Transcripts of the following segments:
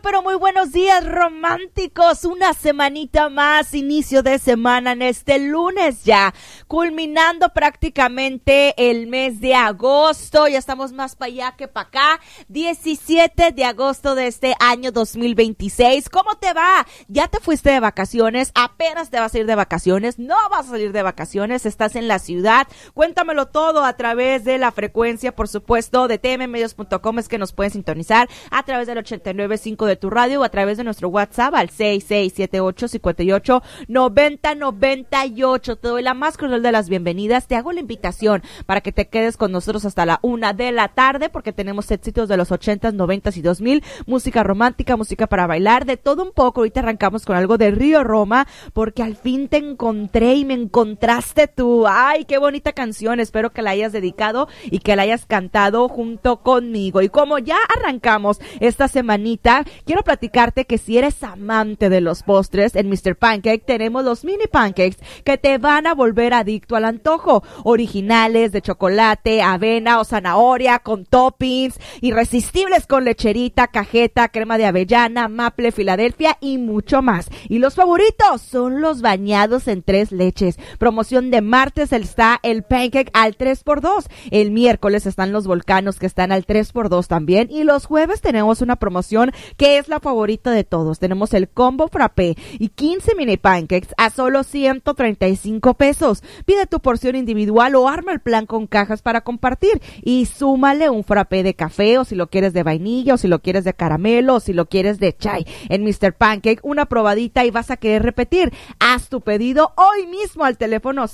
pero muy buenos días, románticos. Una semanita más, inicio de semana en este lunes ya, culminando prácticamente el mes de agosto. Ya estamos más para allá que para acá. 17 de agosto de este año 2026. ¿Cómo te va? ¿Ya te fuiste de vacaciones? ¿Apenas te vas a ir de vacaciones? ¿No vas a salir de vacaciones? ¿Estás en la ciudad? Cuéntamelo todo a través de la frecuencia, por supuesto, de tmmedios.com. Es que nos pueden sintonizar a través del 89.5 de tu radio o a través de nuestro WhatsApp al 6678-589098. Te doy la más cordial de las bienvenidas. Te hago la invitación para que te quedes con nosotros hasta la 1 de la tarde porque tenemos éxitos de los 80s, 90s y 2000, música romántica, música para bailar, de todo un poco. Ahorita arrancamos con algo de Río Roma porque al fin te encontré y me encontraste tú. Ay, qué bonita canción. Espero que la hayas dedicado y que la hayas cantado junto conmigo. Y como ya arrancamos esta semanita, quiero platicarte que si eres amante de los postres, en Mr. Pancake tenemos los mini pancakes que te van a volver adicto al antojo. Originales de chocolate, avena o zanahoria con toppings, irresistibles con lecherita, cajeta, crema de avellana, maple, Filadelfia y mucho más. Y los favoritos son los bañados en 3 leches. Promoción de martes está el pancake al 3x2. El miércoles están los volcanos que están al 3x2 también. Y los jueves tenemos una promoción que es la favorita de todos. Tenemos el combo frappé y 15 mini pancakes a solo 135 pesos. Pide tu porción individual o arma el plan con cajas para compartir y súmale un frappé de café o si lo quieres de vainilla o si lo quieres de caramelo o si lo quieres de chai. En Mr. Pancake una probadita y vas a querer repetir. Haz tu pedido hoy mismo al teléfono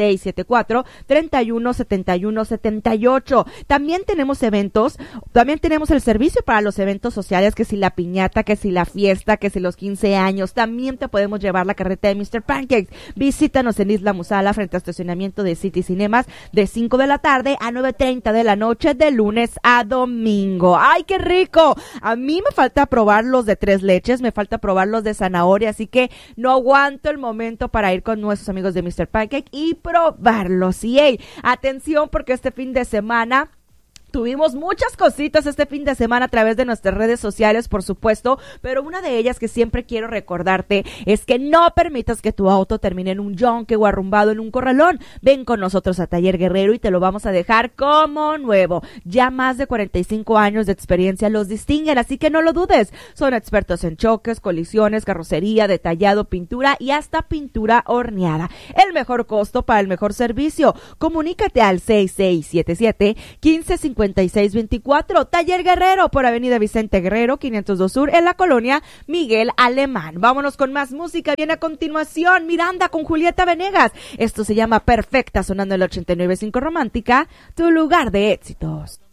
6674-317178. También tenemos eventos, también tenemos el servicio para los eventos sociales, que si la piñata, que si la fiesta, que si los 15 años, también te podemos llevar la carreta de Mr. Pancakes. Visítanos en Isla Musala frente al estacionamiento de City Cinemas de 5 de la tarde a 9:30 de la noche de lunes a domingo. ¡Ay, qué rico! A mí me falta probar los de 3 leches, me falta probar los de zanahoria, así que no aguanto el momento para ir con nuestros amigos de Mr. Pancake y probarlos. Y hey, atención porque este fin de semana tuvimos muchas cositas este fin de semana a través de nuestras redes sociales, por supuesto, pero una de ellas que siempre quiero recordarte es que no permitas que tu auto termine en un yonque o arrumbado en un corralón. Ven con nosotros a Taller Guerrero y te lo vamos a dejar como nuevo. Ya más de 45 años de experiencia los distinguen, así que no lo dudes. Son expertos en choques, colisiones, carrocería, detallado, pintura y hasta pintura horneada. El mejor costo para el mejor servicio. Comunícate al 6677-155624. Taller Guerrero por Avenida Vicente Guerrero 502 Sur en la colonia Miguel Alemán. Vámonos con más música. Viene a continuación Miranda con Julieta Venegas. Esto se llama Perfecta, sonando el 89.5 Romántica, tu lugar de éxitos.